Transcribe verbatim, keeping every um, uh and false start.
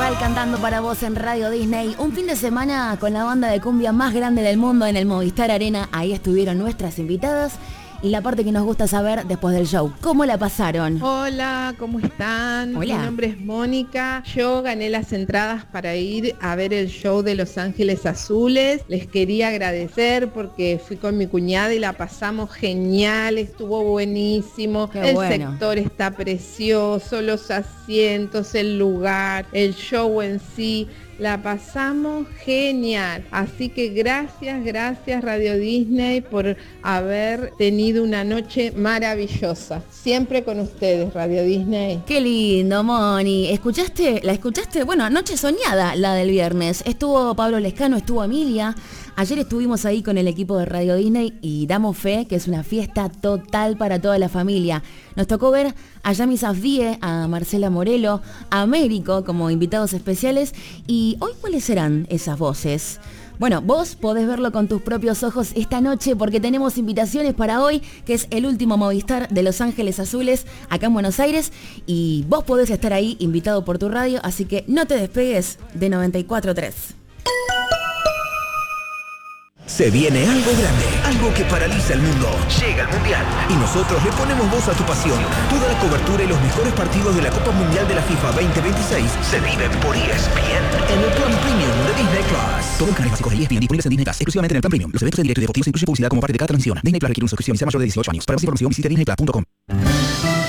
Bisbal cantando para vos en Radio Disney. Un fin de semana con la banda de cumbia más grande del mundo en el Movistar Arena. Ahí estuvieron nuestras invitadas. Y la parte que nos gusta saber después del show, ¿cómo la pasaron? Hola, ¿cómo están? Hola. Mi nombre es Mónica. Yo gané las entradas para ir a ver el show de Los Ángeles Azules. Les quería agradecer porque fui con mi cuñada y la pasamos genial, estuvo buenísimo. Qué el bueno. sector está precioso, los asientos, el lugar, el show en sí. La pasamos genial. Así que gracias, gracias Radio Disney por haber tenido una noche maravillosa. Siempre con ustedes, Radio Disney. Qué lindo, Moni. ¿Escuchaste? ¿La escuchaste? Bueno, noche soñada, la del viernes. Estuvo Pablo Lescano, estuvo Emilia. Ayer estuvimos ahí con el equipo de Radio Disney y damos fe que es una fiesta total para toda la familia. Nos tocó ver a Yami Safdie, a Marcela Morelo, a Américo como invitados especiales. Y hoy, ¿cuáles serán esas voces? Bueno, vos podés verlo con tus propios ojos esta noche porque tenemos invitaciones para hoy, que es el último Movistar de Los Ángeles Azules acá en Buenos Aires. Y vos podés estar ahí invitado por tu radio, así que no te despegues de noventa y cuatro punto tres. Se viene algo grande, algo que paraliza el mundo. Llega el Mundial y nosotros le ponemos voz a tu pasión. Toda la cobertura y los mejores partidos de la Copa Mundial de la FIFA veinte veintiséis se viven por E S P N en el plan premium de Disney Plus. Todos los canales básicos de E S P N disponibles en Disney Plus, exclusivamente en el plan premium. Los eventos en directo y deportivos incluyen publicidad como parte de cada transmisión. Disney Plus requiere una suscripción y sea mayor de dieciocho años. Para más información visita disney plus punto com.